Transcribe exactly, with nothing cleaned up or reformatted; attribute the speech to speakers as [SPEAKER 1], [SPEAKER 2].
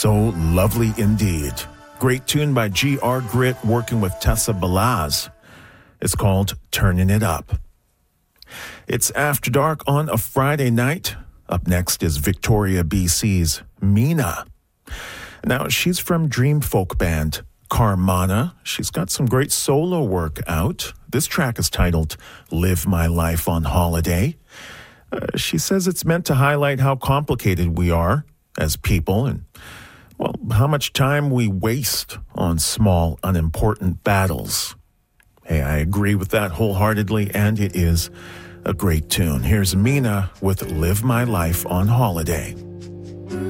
[SPEAKER 1] So lovely indeed. Great tune by G R Grit working with Tessa Balaz. It's called Turning It Up. It's After Dark on a Friday night. Up next is Victoria, B C's Mina. Now, she's from dream folk band Carmana. She's got some great solo work out. This track is titled Live My Life on Holiday. Uh, she says it's meant to highlight how complicated we are as people and, well, how much time we waste on small, unimportant battles. Hey, I agree with that wholeheartedly, and it is a great tune. Here's Mina with Live My Life on Holiday.